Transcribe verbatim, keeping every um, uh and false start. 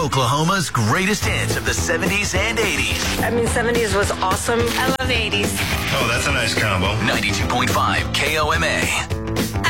Oklahoma's greatest hits of the seventies and eighties. I mean, seventies was awesome. I love eighties. Oh, that's a nice combo. ninety-two point five K O M A.